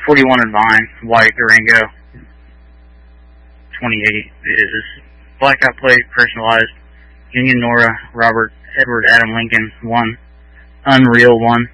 41 in Vine, white Durango. 28 is blackout plate, personalized. Union Nora, Robert Edward Adam Lincoln 1. Unreal 1.